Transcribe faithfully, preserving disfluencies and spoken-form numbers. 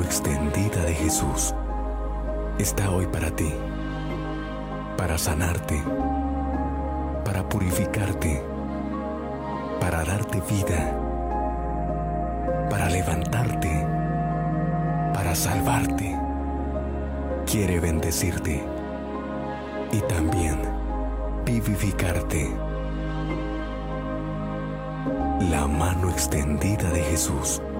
mano extendida de Jesús está hoy para ti, para sanarte, para purificarte, para darte vida, para levantarte, para salvarte. Quiere bendecirte y también vivificarte. La mano extendida de Jesús